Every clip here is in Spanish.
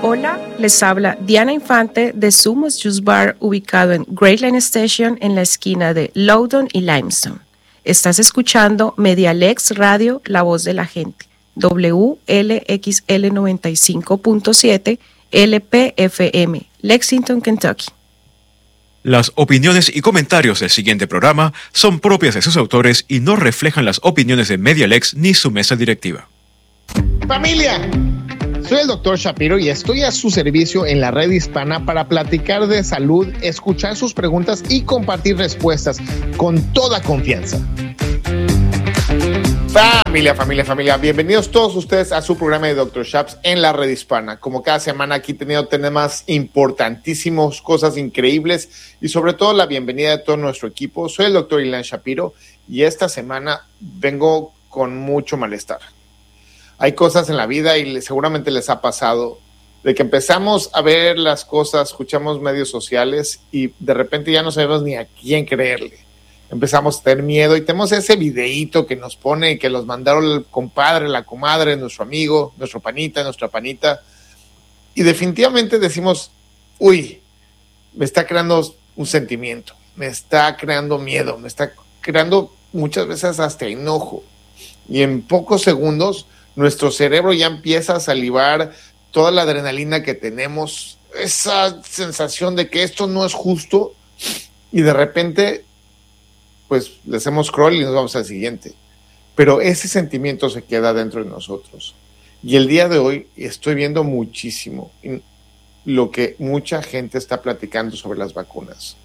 Hola, les habla Diana Infante de Sumos Juice Bar, ubicado en Great Line Station en la esquina de Loudoun y Limestone. Estás escuchando Medialex Radio, La Voz de la Gente, WLXL 95.7 LPFM, Lexington, Kentucky. Las opiniones y comentarios del siguiente programa son propias de sus autores y no reflejan las opiniones de Medialex ni su mesa directiva. ¡Familia! Soy el Dr. Shapiro y estoy a su servicio en la red hispana para platicar de salud, escuchar sus preguntas y compartir respuestas con toda confianza. Familia, bienvenidos todos ustedes a su programa de Dr. Shaps en la red hispana. Como cada semana aquí teniendo temas importantísimos, cosas increíbles y sobre todo la bienvenida de todo nuestro equipo. Soy el Dr. Ilan Shapiro y esta semana vengo con mucho malestar. Hay cosas en la vida y seguramente les ha pasado de que empezamos a ver las cosas, escuchamos medios sociales y de repente ya no sabemos ni a quién creerle. Empezamos a tener miedo y tenemos ese videíto que nos pone, que los mandaron el compadre, la comadre, nuestro amigo, nuestro panita, nuestra panita. Y definitivamente decimos, uy, me está creando un sentimiento, me está creando miedo, me está creando muchas veces hasta enojo. Y en pocos segundos nuestro cerebro ya empieza a salivar toda la adrenalina que tenemos, esa sensación de que esto no es justo y de repente pues le hacemos scroll y nos vamos al siguiente. Pero ese sentimiento se queda dentro de nosotros. Y el día de hoy estoy viendo muchísimo lo que mucha gente está platicando sobre las vacunas.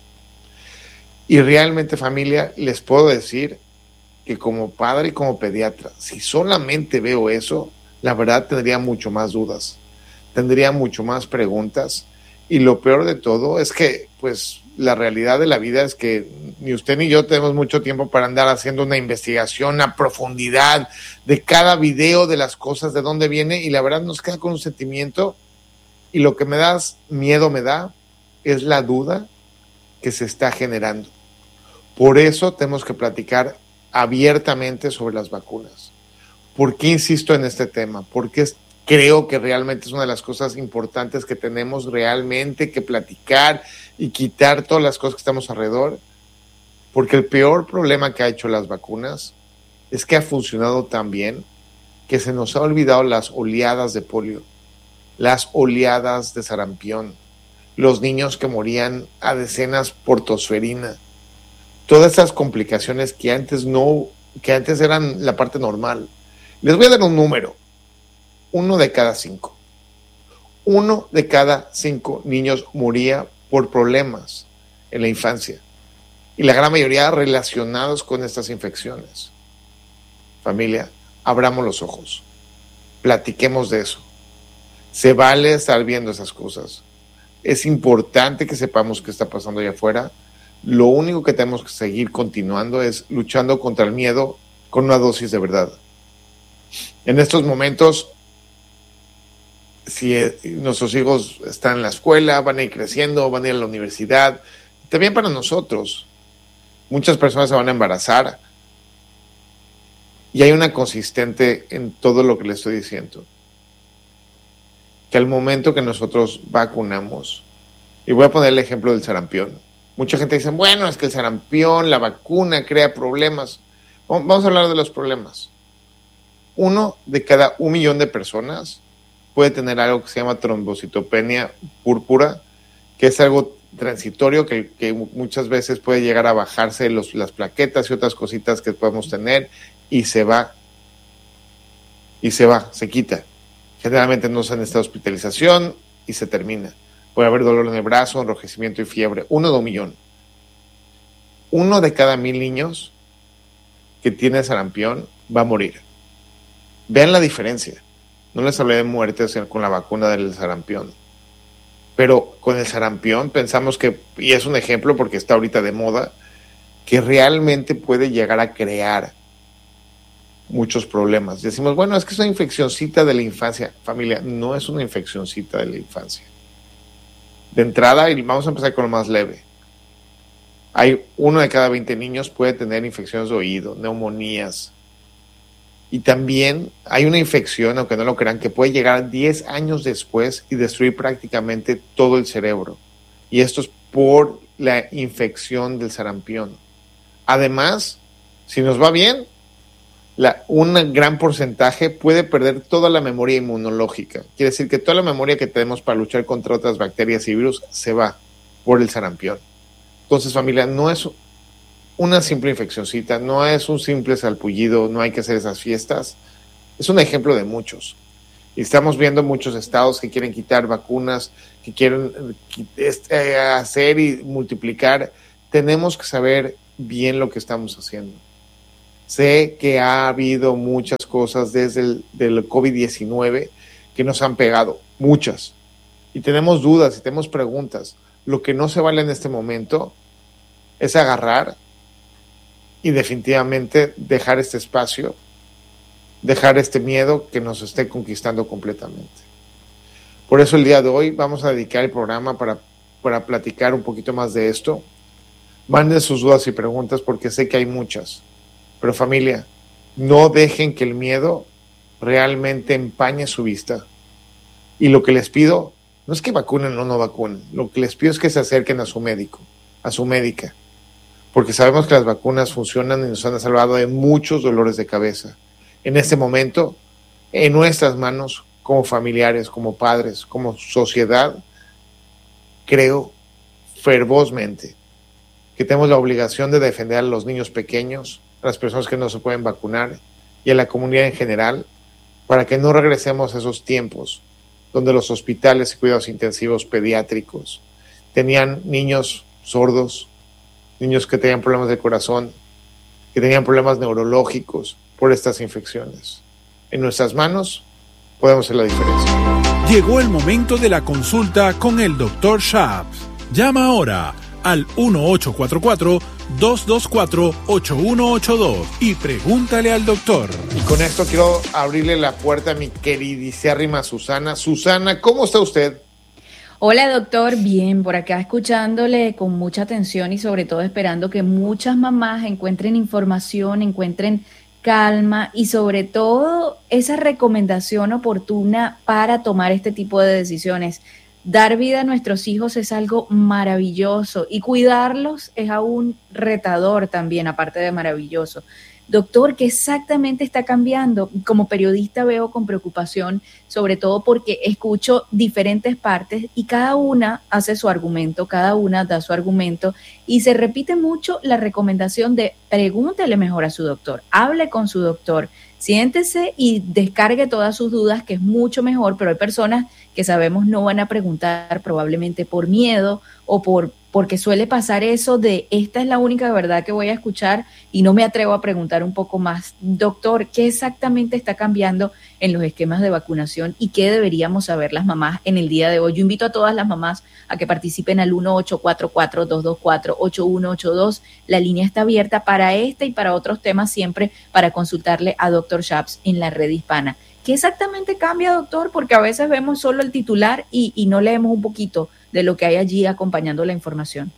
Y realmente, familia, les puedo decir que como padre y como pediatra, si solamente veo eso, la verdad tendría mucho más dudas, tendría mucho más preguntas, y lo peor de todo es que, pues, la realidad de la vida es que ni usted ni yo tenemos mucho tiempo para andar haciendo una investigación a profundidad de cada video, de las cosas, de dónde viene, y la verdad nos queda con un sentimiento, y lo que miedo me da, es la duda que se está generando. Por eso tenemos que platicar abiertamente sobre las vacunas. ¿Por qué insisto en este tema? Porque creo que realmente es una de las cosas importantes que tenemos realmente que platicar y quitar todas las cosas que estamos alrededor. Porque el peor problema que ha hecho las vacunas es que ha funcionado tan bien que se nos ha olvidado las oleadas de polio, las oleadas de sarampión, los niños que morían a decenas por tosferina. Todas esas complicaciones que antes eran la parte normal. Les voy a dar un número. 1 de cada 5. 1 de cada 5 niños moría por problemas en la infancia. Y la gran mayoría relacionados con estas infecciones. Familia, abramos los ojos. Platiquemos de eso. Se vale estar viendo esas cosas. Es importante que sepamos qué está pasando allá afuera. Lo único que tenemos que seguir continuando es luchando contra el miedo con una dosis de verdad. En estos momentos, si nuestros hijos están en la escuela, van a ir creciendo, van a ir a la universidad, también para nosotros, muchas personas se van a embarazar y hay una consistente en todo lo que les estoy diciendo, que al momento que nosotros vacunamos, y voy a poner el ejemplo del sarampión. Mucha gente dice, bueno, es que el sarampión, la vacuna crea problemas. Vamos a hablar de los problemas. 1 de cada 1 millón de personas puede tener algo que se llama trombocitopenia púrpura, que es algo transitorio que muchas veces puede llegar a bajarse las plaquetas y otras cositas que podemos tener y se va, se quita. Generalmente no se necesita hospitalización y se termina. Puede haber dolor en el brazo, enrojecimiento y fiebre. 1 de 1 millón. 1 de cada 1000 niños que tiene sarampión va a morir. Vean la diferencia. No les hablé de muertes con la vacuna del sarampión. Pero con el sarampión pensamos que, y es un ejemplo porque está ahorita de moda, que realmente puede llegar a crear muchos problemas. Decimos, bueno, es que es una infeccioncita de la infancia. Familia, no es una infeccioncita de la infancia. De entrada, y vamos a empezar con lo más leve. Hay 1 de cada 20 niños puede tener infecciones de oído, neumonías, Y también hay una infección, aunque no lo crean, que puede llegar 10 años después y destruir prácticamente todo el cerebro. Y esto es por la infección del sarampión. Además, si nos va bien, un gran porcentaje puede perder toda la memoria inmunológica. Quiere decir que toda la memoria que tenemos para luchar contra otras bacterias y virus se va por el sarampión. Entonces, familia, no es una simple infeccioncita, no es un simple salpullido, no hay que hacer esas fiestas. Es un ejemplo de muchos. Y estamos viendo muchos estados que quieren quitar vacunas, que quieren hacer y multiplicar. Tenemos que saber bien lo que estamos haciendo. Sé que ha habido muchas cosas desde el COVID-19 que nos han pegado, muchas. Y tenemos dudas y tenemos preguntas. Lo que no se vale en este momento es agarrar y definitivamente dejar este espacio, dejar este miedo que nos esté conquistando completamente. Por eso el día de hoy vamos a dedicar el programa para platicar un poquito más de esto. Manden sus dudas y preguntas porque sé que hay muchas. Pero familia, no dejen que el miedo realmente empañe su vista. Y lo que les pido no es que vacunen o no vacunen. Lo que les pido es que se acerquen a su médico, a su médica. Porque sabemos que las vacunas funcionan y nos han salvado de muchos dolores de cabeza. En este momento, en nuestras manos, como familiares, como padres, como sociedad, creo fervozmente que tenemos la obligación de defender a los niños pequeños, a las personas que no se pueden vacunar y a la comunidad en general, para que no regresemos a esos tiempos donde los hospitales y cuidados intensivos pediátricos tenían niños sordos, niños que tenían problemas de corazón, que tenían problemas neurológicos por estas infecciones. En nuestras manos podemos hacer la diferencia. Llegó el momento de la consulta con el Dr. Shaps. Llama ahora al 1-844-224-8182 y pregúntale al doctor. Y con esto quiero abrirle la puerta a mi queridísima Susana. Susana, ¿cómo está usted? Hola doctor, bien, por acá escuchándole con mucha atención y sobre todo esperando que muchas mamás encuentren información, encuentren calma y sobre todo esa recomendación oportuna para tomar este tipo de decisiones. Dar vida a nuestros hijos es algo maravilloso y cuidarlos es aún retador también, aparte de maravilloso. Doctor, ¿qué exactamente está cambiando? Como periodista veo con preocupación, sobre todo porque escucho diferentes partes y cada una hace su argumento, cada una da su argumento y se repite mucho la recomendación de pregúntele mejor a su doctor, hable con su doctor, siéntese y descargue todas sus dudas, que es mucho mejor, pero hay personas que sabemos no van a preguntar probablemente por miedo o porque suele pasar eso de esta es la única verdad que voy a escuchar y no me atrevo a preguntar un poco más. Doctor, ¿qué exactamente está cambiando en los esquemas de vacunación y qué deberíamos saber las mamás en el día de hoy? Yo invito a todas las mamás a que participen al 1-844-224-8182. La línea está abierta para este y para otros temas siempre para consultarle a Dr. Shaps en la red hispana. ¿Qué exactamente cambia, doctor? Porque a veces vemos solo el titular y no leemos un poquito de lo que hay allí acompañando la información.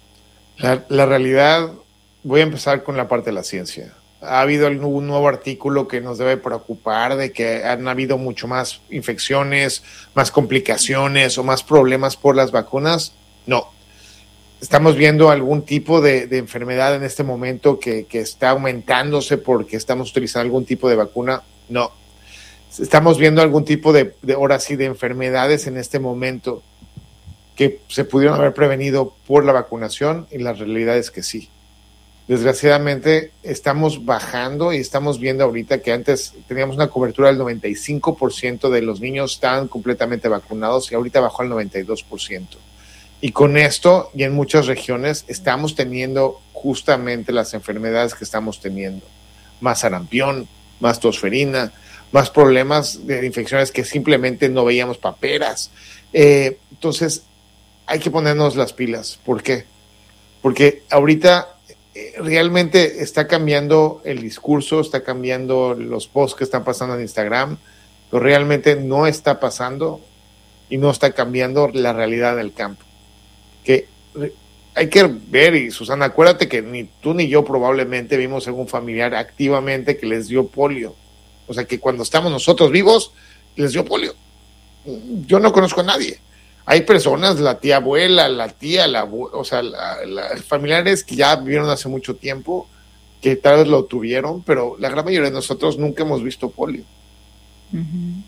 La realidad, voy a empezar con la parte de la ciencia. ¿Ha habido un nuevo artículo que nos debe preocupar de que han habido mucho más infecciones, más complicaciones o más problemas por las vacunas? No. ¿Estamos viendo algún tipo de enfermedad en este momento que está aumentándose porque estamos utilizando algún tipo de vacuna? No. ¿Estamos viendo algún tipo de ahora sí, de enfermedades en este momento que se pudieron haber prevenido por la vacunación? Y la realidad es que sí. Desgraciadamente estamos bajando y estamos viendo ahorita que antes teníamos una cobertura del 95% de los niños estaban completamente vacunados y ahorita bajó al 92%. Y con esto y en muchas regiones estamos teniendo justamente las enfermedades que estamos teniendo. Más sarampión, más tosferina, más problemas de infecciones que simplemente no veíamos paperas. Entonces, hay que ponernos las pilas. ¿Por qué? Porque ahorita realmente está cambiando el discurso, está cambiando los posts que están pasando en Instagram, pero realmente no está pasando y no está cambiando la realidad del campo. Que hay que ver, y Susana, acuérdate que ni tú ni yo probablemente vimos a algún familiar activamente que les dio polio. O sea, que cuando estamos nosotros vivos, les dio polio. Yo no conozco a nadie. Hay personas, la tía abuela, la tía, o sea, familiares que ya vivieron hace mucho tiempo, que tal vez lo tuvieron, pero la gran mayoría de nosotros nunca hemos visto polio. Uh-huh.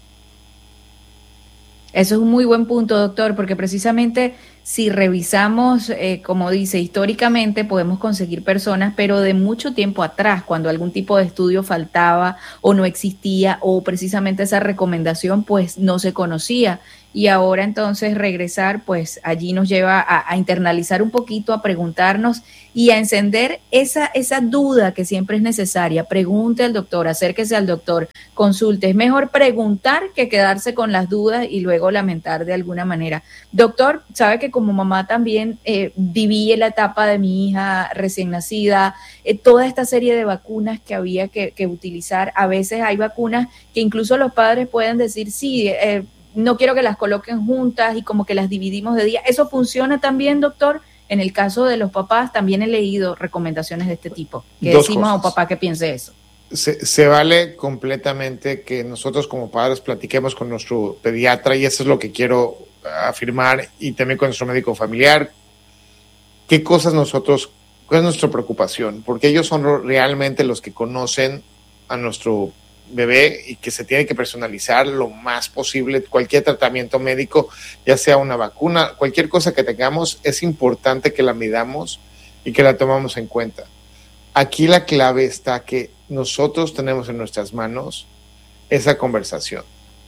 Eso es un muy buen punto, doctor, porque precisamente si revisamos, como dice, históricamente podemos conseguir personas, pero de mucho tiempo atrás, cuando algún tipo de estudio faltaba o no existía, o precisamente esa recomendación pues no se conocía. Y ahora entonces regresar, pues allí nos lleva a internalizar un poquito, a preguntarnos y a encender esa duda que siempre es necesaria. Pregunte al doctor, acérquese al doctor, consulte. Es mejor preguntar que quedarse con las dudas y luego lamentar de alguna manera. Doctor, sabe que como mamá también viví la etapa de mi hija recién nacida, toda esta serie de vacunas que había que utilizar. A veces hay vacunas que incluso los padres pueden decir, sí, no quiero que las coloquen juntas y como que las dividimos de día. ¿Eso funciona también, doctor? En el caso de los papás, también he leído recomendaciones de este tipo. ¿Qué decimos a un papá que piense eso? Se vale completamente que nosotros como padres platiquemos con nuestro pediatra, y eso es lo que quiero afirmar, y también con nuestro médico familiar. ¿Qué cosas cuál es nuestra preocupación? Porque ellos son realmente los que conocen a nuestro bebé y que se tiene que personalizar lo más posible. Cualquier tratamiento médico, ya sea una vacuna, cualquier cosa que tengamos, es importante que la midamos y que la tomamos en cuenta. Aquí la clave está que nosotros tenemos en nuestras manos esa conversación.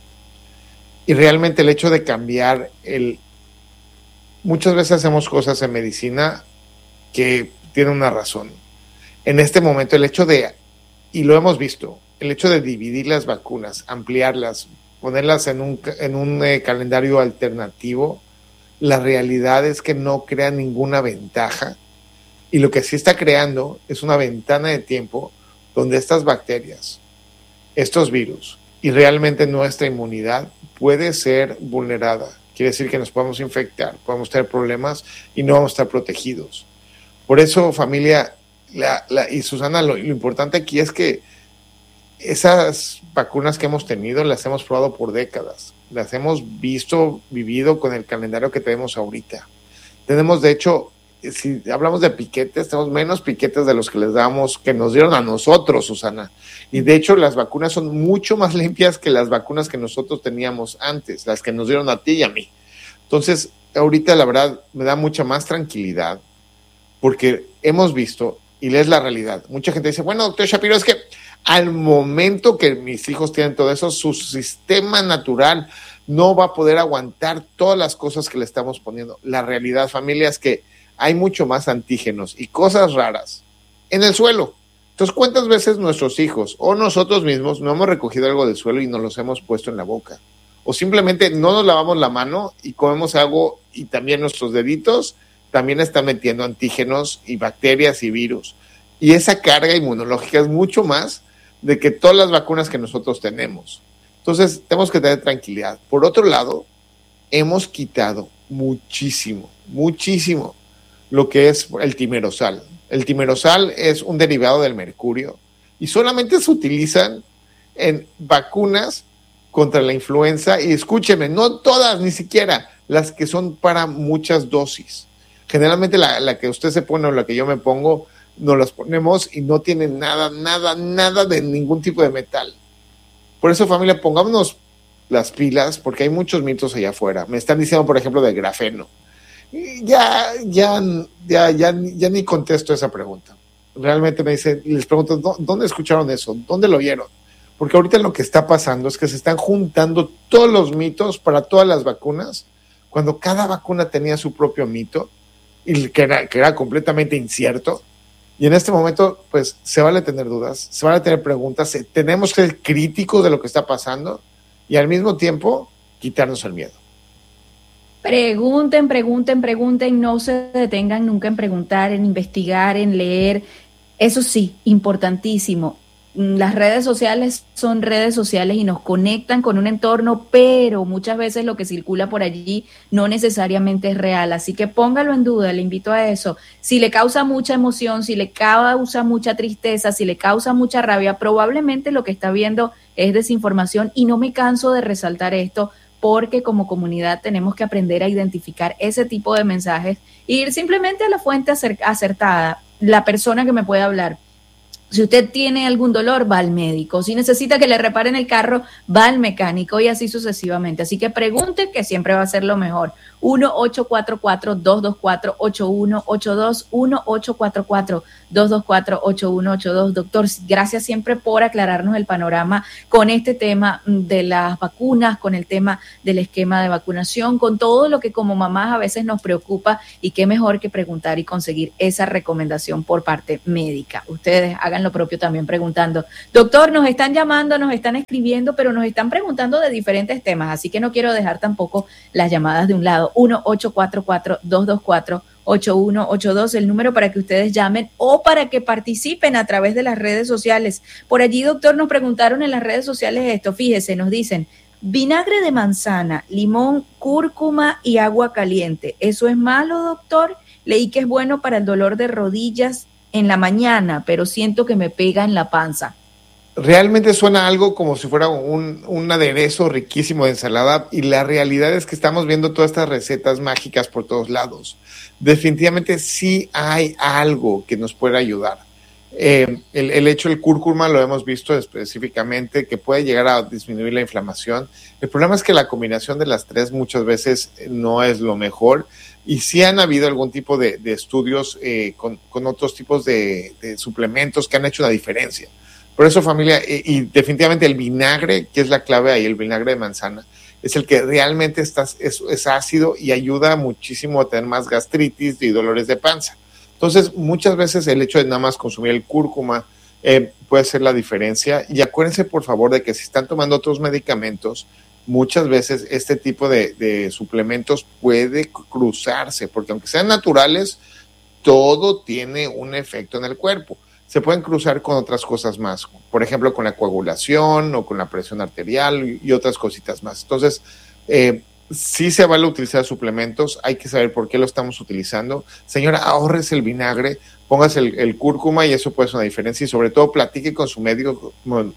Y realmente el hecho de cambiar muchas veces hacemos cosas en medicina que tienen una razón. En este momento y lo hemos visto, el hecho de dividir las vacunas, ampliarlas, ponerlas en un calendario alternativo, la realidad es que no crea ninguna ventaja, y lo que sí está creando es una ventana de tiempo donde estas bacterias, estos virus y realmente nuestra inmunidad puede ser vulnerada. Quiere decir que nos podemos infectar, podemos tener problemas y no vamos a estar protegidos. Por eso, familia, y Susana, lo importante aquí es que esas vacunas que hemos tenido las hemos probado por décadas, las hemos vivido con el calendario que tenemos ahorita. Tenemos, de hecho, si hablamos de piquetes, tenemos menos piquetes de los que que nos dieron a nosotros, Susana. Y de hecho, las vacunas son mucho más limpias que las vacunas que nosotros teníamos antes, las que nos dieron a ti y a mí. Entonces, ahorita la verdad me da mucha más tranquilidad, porque hemos visto, y es la realidad. Mucha gente dice, bueno, doctor Shapiro, es que al momento que mis hijos tienen todo eso, su sistema natural no va a poder aguantar todas las cosas que le estamos poniendo. La realidad, familia, es que hay mucho más antígenos y cosas raras en el suelo. Entonces, ¿cuántas veces nuestros hijos o nosotros mismos no hemos recogido algo del suelo y nos los hemos puesto en la boca? O simplemente no nos lavamos la mano y comemos algo, y también nuestros deditos también están metiendo antígenos y bacterias y virus. Y esa carga inmunológica es mucho más de que todas las vacunas que nosotros tenemos. Entonces, tenemos que tener tranquilidad. Por otro lado, hemos quitado muchísimo lo que es el timerosal. El timerosal es un derivado del mercurio y solamente se utilizan en vacunas contra la influenza, y escúcheme, no todas, ni siquiera las que son para muchas dosis. Generalmente la que usted se pone o la que yo me pongo, nos las ponemos y no tienen nada de ningún tipo de metal. Por eso, familia, pongámonos las pilas, porque hay muchos mitos allá afuera. Me están diciendo, por ejemplo, de grafeno. Ya ni contesto esa pregunta. Realmente les pregunto, ¿dónde escucharon eso? ¿Dónde lo oyeron? Porque ahorita lo que está pasando es que se están juntando todos los mitos para todas las vacunas, cuando cada vacuna tenía su propio mito, y que era completamente incierto. Y en este momento, pues, se vale tener dudas, se vale tener preguntas, tenemos que ser críticos de lo que está pasando y al mismo tiempo quitarnos el miedo. Pregunten, no se detengan nunca en preguntar, en investigar, en leer. Eso sí, importantísimo. Las redes sociales son redes sociales y nos conectan con un entorno, pero muchas veces lo que circula por allí no necesariamente es real. Así que póngalo en duda, le invito a eso. Si le causa mucha emoción, si le causa mucha tristeza, si le causa mucha rabia, probablemente lo que está viendo es desinformación, y no me canso de resaltar esto, porque como comunidad tenemos que aprender a identificar ese tipo de mensajes e ir simplemente a la fuente acertada, la persona que me puede hablar. Si usted tiene algún dolor, va al médico. Si necesita que le reparen el carro, va al mecánico, y así sucesivamente. Así que pregunte, que siempre va a ser lo mejor. 1-844-224-8182, 1-844-224-8182. Doctor, gracias siempre por aclararnos el panorama con este tema de las vacunas, con el tema del esquema de vacunación, con todo lo que como mamás a veces nos preocupa, y qué mejor que preguntar y conseguir esa recomendación por parte médica. Ustedes hagan lo propio también preguntando. Doctor, nos están llamando, nos están escribiendo, pero nos están preguntando de diferentes temas, así que no quiero dejar tampoco las llamadas de un lado. 1-844-224-8182, el número para que ustedes llamen o para que participen a través de las redes sociales. Por allí, doctor, nos preguntaron en las redes sociales esto. Fíjese, nos dicen: vinagre de manzana, limón, cúrcuma y agua caliente. ¿Eso es malo, doctor? Leí que es bueno para el dolor de rodillas en la mañana, pero siento que me pega en la panza. Realmente suena algo como si fuera un aderezo riquísimo de ensalada, y la realidad es que estamos viendo todas estas recetas mágicas por todos lados. Definitivamente sí hay algo que nos puede ayudar. El hecho del cúrcuma lo hemos visto específicamente que puede llegar a disminuir la inflamación. El problema es que la combinación de las tres muchas veces no es lo mejor, y sí han habido algún tipo de estudios con otros tipos de suplementos que han hecho la diferencia. Por eso, familia, y definitivamente el vinagre, que es la clave ahí, el vinagre de manzana, es el que realmente es ácido y ayuda muchísimo a tener más gastritis y dolores de panza. Entonces, muchas veces el hecho de nada más consumir el cúrcuma puede ser la diferencia. Y acuérdense, por favor, de que si están tomando otros medicamentos, muchas veces este tipo de suplementos puede cruzarse, porque aunque sean naturales, todo tiene un efecto en el cuerpo. Se pueden cruzar con otras cosas más, por ejemplo, con la coagulación o con la presión arterial y otras cositas más. Entonces, sí se vale utilizar suplementos, hay que saber por qué lo estamos utilizando. Señora, ahorres el vinagre, póngase el cúrcuma, y eso puede ser una diferencia, y sobre todo platique con su médico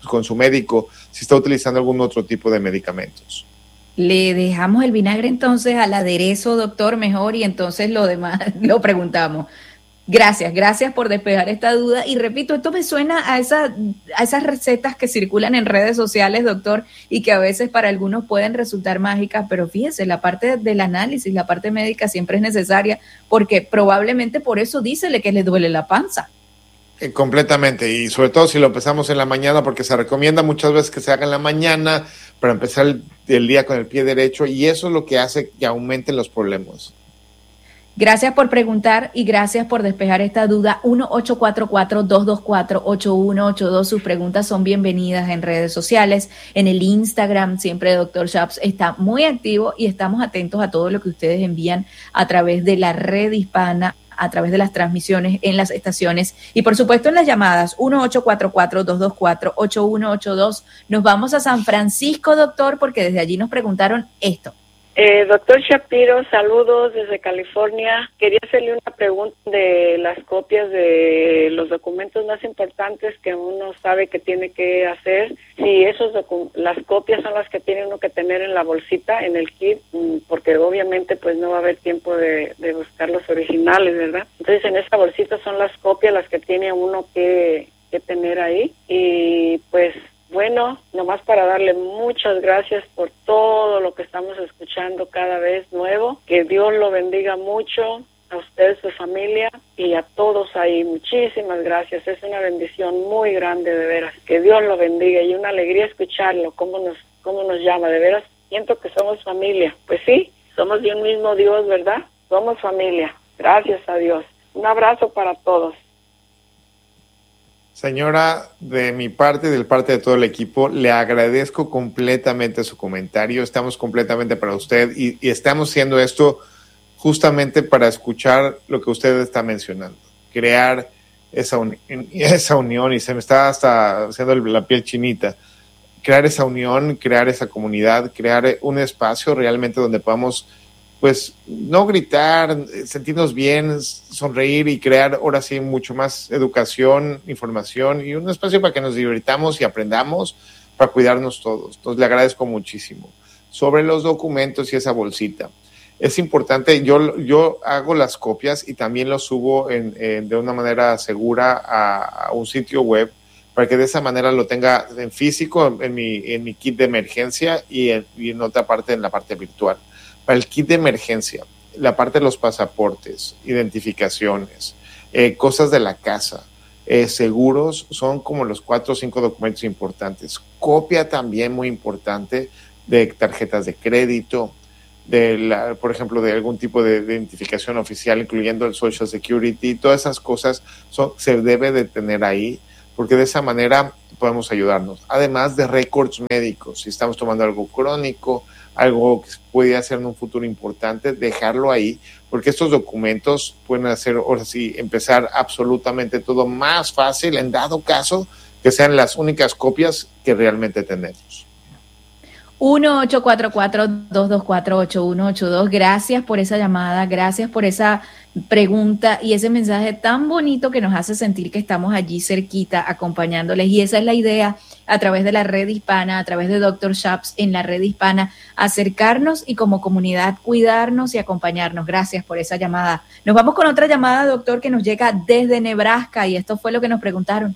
si está utilizando algún otro tipo de medicamentos. Le dejamos el vinagre entonces al aderezo, doctor, mejor, y entonces lo demás lo preguntamos. Gracias por despejar esta duda. Y repito, esto me suena a esas recetas que circulan en redes sociales, doctor, y que a veces para algunos pueden resultar mágicas, pero fíjese, la parte del análisis, la parte médica siempre es necesaria, porque probablemente por eso dícele que le duele la panza. Completamente, y sobre todo si lo empezamos en la mañana, porque se recomienda muchas veces que se haga en la mañana para empezar el día con el pie derecho, y eso es lo que hace que aumenten los problemas. Gracias por preguntar y gracias por despejar esta duda. 1-844-224-8182. Sus preguntas son bienvenidas en redes sociales, en el Instagram. Siempre Dr. Shaps está muy activo y estamos atentos a todo lo que ustedes envían a través de la red hispana, a través de las transmisiones en las estaciones y por supuesto en las llamadas. 1-844-224-8182. Nos vamos a San Francisco, doctor, porque desde allí nos preguntaron esto. Doctor Shapiro, saludos desde California. Quería hacerle una pregunta de las copias de los documentos más importantes que uno sabe que tiene que hacer. Si las copias son las que tiene uno que tener en la bolsita, en el kit, porque obviamente pues no va a haber tiempo de buscar los originales, ¿verdad? Entonces en esa bolsita son las copias las que tiene uno que tener ahí. Y pues bueno, nomás para darle muchas gracias por todo lo que estamos escuchando cada vez nuevo. Que Dios lo bendiga mucho a usted, su familia y a todos ahí. Muchísimas gracias. Es una bendición muy grande, de veras. Que Dios lo bendiga y una alegría escucharlo, cómo nos llama. De veras, siento que somos familia. Pues sí, somos de un mismo Dios, ¿verdad? Somos familia. Gracias a Dios. Un abrazo para todos. Señora, de mi parte, de parte de todo el equipo, le agradezco completamente su comentario. Estamos completamente para usted y estamos haciendo esto justamente para escuchar lo que usted está mencionando. Crear esa unión, y se me está hasta haciendo la piel chinita. Crear esa unión, crear esa comunidad, crear un espacio realmente donde podamos, pues, no gritar, sentirnos bien, sonreír y crear ahora sí mucho más educación, información y un espacio para que nos divirtamos y aprendamos, para cuidarnos todos. Entonces le agradezco muchísimo. Sobre los documentos y esa bolsita, es importante, yo hago las copias y también los subo de una manera segura a un sitio web para que de esa manera lo tenga en físico, en mi kit de emergencia y en otra parte, en la parte virtual. Para el kit de emergencia, la parte de los pasaportes, identificaciones, cosas de la casa, seguros, son como los 4 o 5 documentos importantes. Copia también muy importante de tarjetas de crédito, por ejemplo, de algún tipo de identificación oficial, incluyendo el Social Security. Todas esas cosas se debe de tener ahí, porque de esa manera podemos ayudarnos. Además de récords médicos, si estamos tomando algo crónico, algo que puede ser en un futuro importante, dejarlo ahí, porque estos documentos pueden hacer, ahora sí, empezar absolutamente todo más fácil, en dado caso que sean las únicas copias que realmente tenemos. 1-844-224-8182. Gracias por esa llamada, gracias por esa pregunta y ese mensaje tan bonito que nos hace sentir que estamos allí cerquita acompañándoles. Y esa es la idea, a través de la red hispana, a través de Dr. Shaps en la red hispana, acercarnos y como comunidad cuidarnos y acompañarnos. Gracias por esa llamada. Nos vamos con otra llamada, doctor, que nos llega desde Nebraska y esto fue lo que nos preguntaron.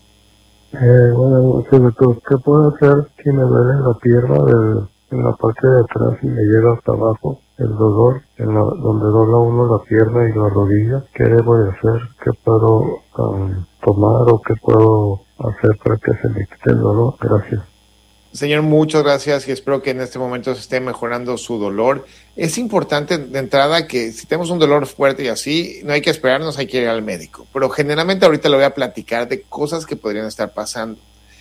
Buenas noches, doctor. ¿Qué puedo hacer si me duele la pierna en la parte de atrás y me llega hasta abajo el dolor, donde dobla uno la pierna y la rodilla? ¿Qué debo de hacer? ¿Qué puedo tomar o qué puedo hacer para que se me quite el dolor? Gracias. Señor, muchas gracias y espero que en este momento se esté mejorando su dolor. Es importante de entrada que si tenemos un dolor fuerte y así, no hay que esperarnos, hay que ir al médico. Pero generalmente ahorita le voy a platicar de cosas que podrían estar pasando.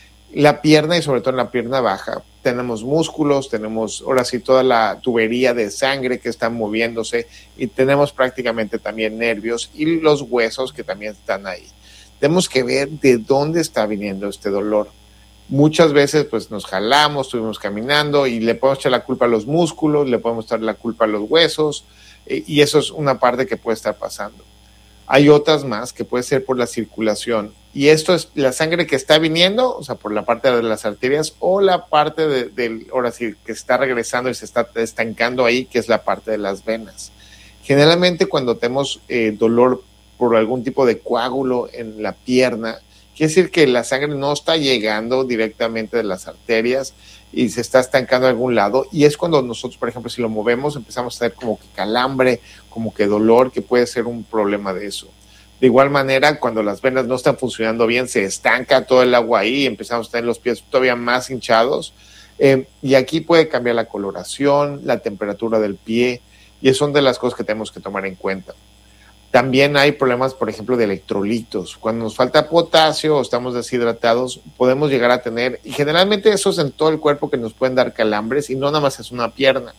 La pierna y sobre todo en la pierna baja, tenemos músculos, tenemos ahora sí toda la tubería de sangre que está moviéndose y tenemos prácticamente también nervios y los huesos que también están ahí. Tenemos que ver de dónde está viniendo este dolor. Muchas veces pues nos jalamos, estuvimos caminando y le podemos echar la culpa a los músculos, le podemos echar la culpa a los huesos y eso es una parte que puede estar pasando. Hay otras más que puede ser por la circulación y esto es la sangre que está viniendo, o sea, por la parte de las arterias o la parte ahora sí, que está regresando y se está estancando ahí, que es la parte de las venas. Generalmente cuando tenemos dolor por algún tipo de coágulo en la pierna, quiere decir que la sangre no está llegando directamente de las arterias y se está estancando a algún lado y es cuando nosotros, por ejemplo, si lo movemos empezamos a tener como que calambre, como que dolor, que puede ser un problema de eso. De igual manera, cuando las venas no están funcionando bien, se estanca todo el agua ahí y empezamos a tener los pies todavía más hinchados y aquí puede cambiar la coloración, la temperatura del pie y son de las cosas que tenemos que tomar en cuenta. También hay problemas, por ejemplo, de electrolitos. Cuando nos falta potasio o estamos deshidratados, podemos llegar a tener, y generalmente eso es en todo el cuerpo que nos pueden dar calambres y no nada más es una pierna.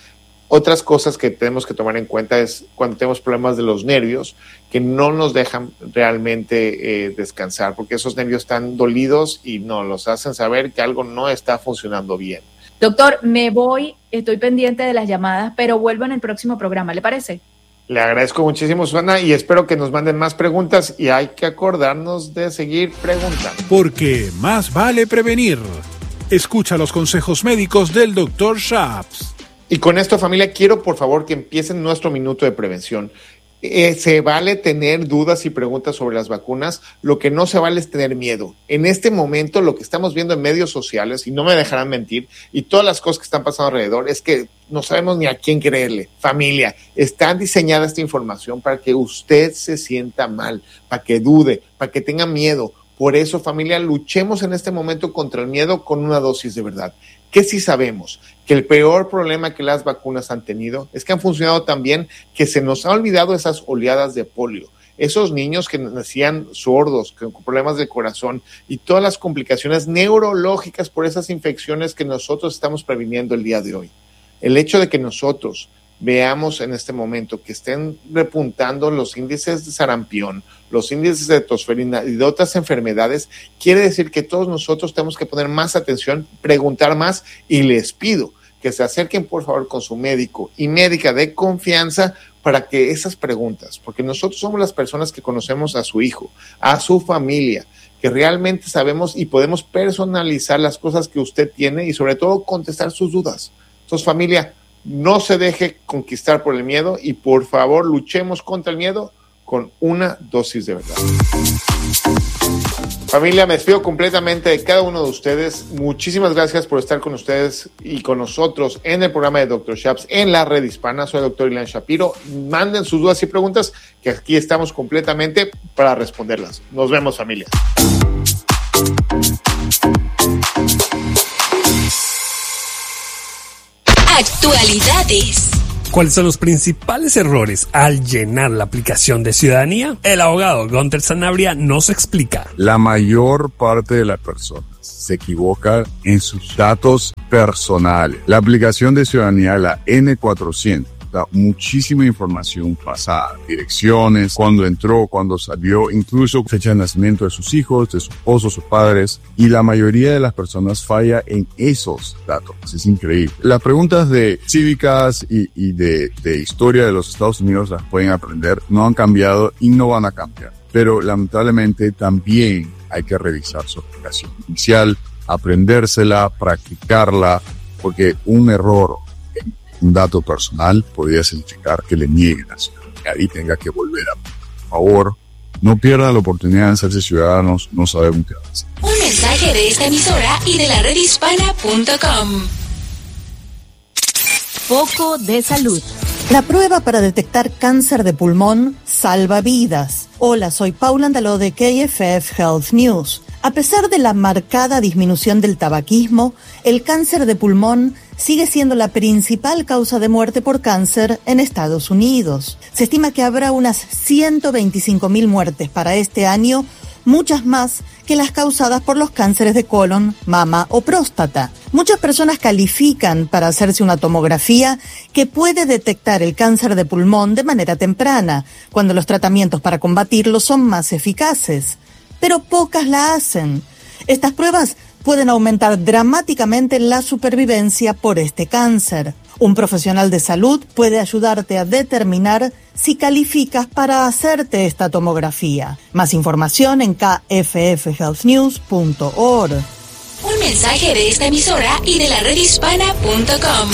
Otras cosas que tenemos que tomar en cuenta es cuando tenemos problemas de los nervios que no nos dejan realmente descansar, porque esos nervios están dolidos y nos los hacen saber que algo no está funcionando bien. Doctor, me voy, estoy pendiente de las llamadas, pero vuelvo en el próximo programa, ¿le parece? Le agradezco muchísimo, Susana, y espero que nos manden más preguntas y hay que acordarnos de seguir preguntando. Porque más vale prevenir. Escucha los consejos médicos del Dr. Shaps. Y con esto, familia, quiero por favor que empiecen nuestro minuto de prevención. Se vale tener dudas y preguntas sobre las vacunas, lo que no se vale es tener miedo. En este momento lo que estamos viendo en medios sociales, y no me dejarán mentir, y todas las cosas que están pasando alrededor, es que no sabemos ni a quién creerle. Familia, está diseñada esta información para que usted se sienta mal, para que dude, para que tenga miedo. Por eso, familia, luchemos en este momento contra el miedo con una dosis de verdad. ¿Qué sí sabemos? Que el peor problema que las vacunas han tenido es que han funcionado tan bien que se nos ha olvidado esas oleadas de polio. Esos niños que nacían sordos, con problemas de corazón y todas las complicaciones neurológicas por esas infecciones que nosotros estamos previniendo el día de hoy. El hecho de que nosotros veamos en este momento que estén repuntando los índices de sarampión, los índices de tosferina y de otras enfermedades, quiere decir que todos nosotros tenemos que poner más atención, preguntar más y les pido que se acerquen por favor con su médico y médica de confianza para que esas preguntas, porque nosotros somos las personas que conocemos a su hijo, a su familia, que realmente sabemos y podemos personalizar las cosas que usted tiene y sobre todo contestar sus dudas. Entonces, familia, no se deje conquistar por el miedo y por favor luchemos contra el miedo con una dosis de verdad. Familia, me despido completamente de cada uno de ustedes. Muchísimas gracias por estar con ustedes y con nosotros en el programa de Dr. Shaps en la red hispana. Soy el Dr. Ilan Shapiro. Manden sus dudas y preguntas, que aquí estamos completamente para responderlas. Nos vemos, familia. Actualidades. ¿Cuáles son los principales errores al llenar la aplicación de ciudadanía? El abogado Gunter Sanabria nos explica. La mayor parte de las personas se equivoca en sus datos personales. La aplicación de ciudadanía, la N400, da muchísima información pasada, direcciones, cuándo entró, cuándo salió, incluso fecha de nacimiento de sus hijos, de su esposo, sus padres, y la mayoría de las personas falla en esos datos. Es increíble. Las preguntas de cívicas y de historia de los Estados Unidos las pueden aprender, no han cambiado y no van a cambiar. Pero lamentablemente también hay que revisar su aplicación inicial, aprendérsela, practicarla, porque un error en un dato personal podría significar que le nieguen la ciudadanía y tenga que volver a... Por favor, no pierdan la oportunidad de hacerse ciudadanos, no sabemos qué hacer. Un mensaje de esta emisora y de la redhispana.com. Foco de salud. La prueba para detectar cáncer de pulmón salva vidas. Hola, soy Paula Andaló de KFF Health News. A pesar de la marcada disminución del tabaquismo, el cáncer de pulmón sigue siendo la principal causa de muerte por cáncer en Estados Unidos. Se estima que habrá unas 125,000 muertes para este año, muchas más que las causadas por los cánceres de colon, mama o próstata. Muchas personas califican para hacerse una tomografía que puede detectar el cáncer de pulmón de manera temprana, cuando los tratamientos para combatirlo son más eficaces. Pero pocas la hacen. Estas pruebas pueden aumentar dramáticamente la supervivencia por este cáncer. Un profesional de salud puede ayudarte a determinar si calificas para hacerte esta tomografía. Más información en kffhealthnews.org. Un mensaje de esta emisora y de la redhispana.com.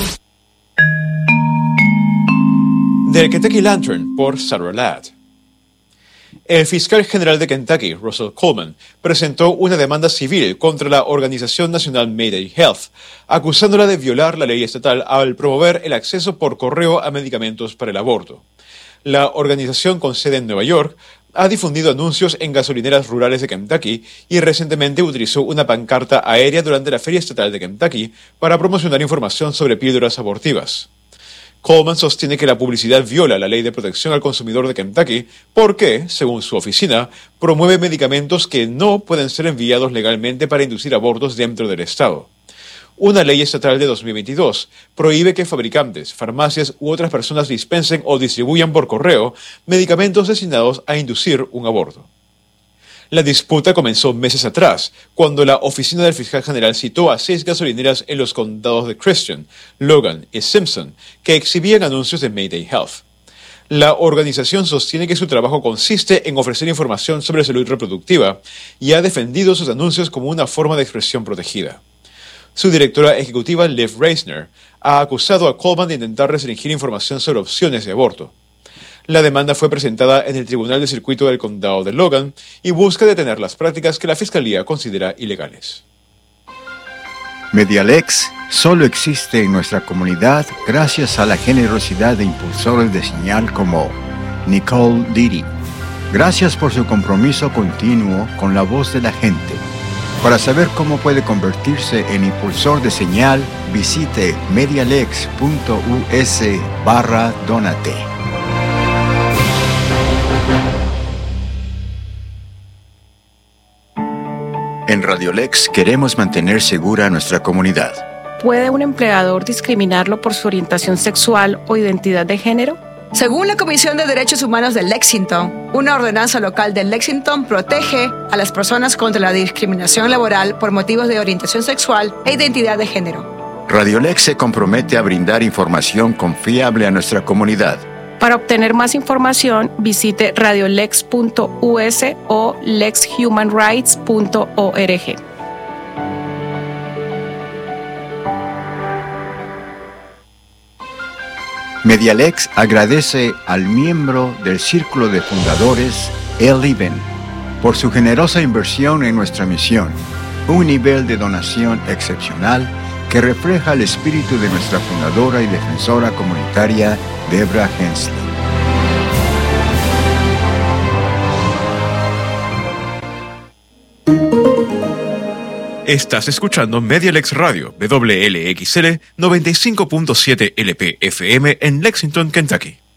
Del Kentucky Lantern por Sarah Ladd. El fiscal general de Kentucky, Russell Coleman, presentó una demanda civil contra la Organización Nacional Mayday Health, acusándola de violar la ley estatal al promover el acceso por correo a medicamentos para el aborto. La organización con sede en Nueva York ha difundido anuncios en gasolineras rurales de Kentucky y recientemente utilizó una pancarta aérea durante la Feria Estatal de Kentucky para promocionar información sobre píldoras abortivas. Coleman sostiene que la publicidad viola la ley de protección al consumidor de Kentucky porque, según su oficina, promueve medicamentos que no pueden ser enviados legalmente para inducir abortos dentro del estado. Una ley estatal de 2022 prohíbe que fabricantes, farmacias u otras personas dispensen o distribuyan por correo medicamentos destinados a inducir un aborto. La disputa comenzó meses atrás, cuando la oficina del fiscal general citó a 6 gasolineras en los condados de Christian, Logan y Simpson, que exhibían anuncios de Mayday Health. La organización sostiene que su trabajo consiste en ofrecer información sobre salud reproductiva y ha defendido sus anuncios como una forma de expresión protegida. Su directora ejecutiva, Liv Reisner, ha acusado a Coleman de intentar restringir información sobre opciones de aborto. La demanda fue presentada en el Tribunal de Circuito del Condado de Logan y busca detener las prácticas que la Fiscalía considera ilegales. Medialex solo existe en nuestra comunidad gracias a la generosidad de impulsores de señal como Nicole Didi. Gracias por su compromiso continuo con la voz de la gente. Para saber cómo puede convertirse en impulsor de señal, visite medialex.us/donate. En Radiolex queremos mantener segura a nuestra comunidad. ¿Puede un empleador discriminarlo por su orientación sexual o identidad de género? Según la Comisión de Derechos Humanos de Lexington, una ordenanza local de Lexington protege a las personas contra la discriminación laboral por motivos de orientación sexual e identidad de género. Radiolex se compromete a brindar información confiable a nuestra comunidad. Para obtener más información, visite radiolex.us o lexhumanrights.org. Medialex agradece al miembro del Círculo de Fundadores, Eli Ben, por su generosa inversión en nuestra misión, un nivel de donación excepcional que refleja el espíritu de nuestra fundadora y defensora comunitaria, Debra Hensley. Estás escuchando Medialex Radio, WLXL 95.7 LP FM en Lexington, Kentucky.